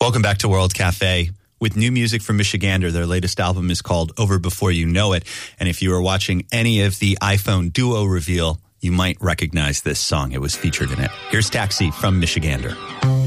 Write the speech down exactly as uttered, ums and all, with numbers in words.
Welcome back to World Cafe with new music from Michigander. Their latest album is called Over Before You Know It. And if you were watching any of the iPhone Duo reveal, you might recognize this song. It was featured in it. Here's Taxi from Michigander.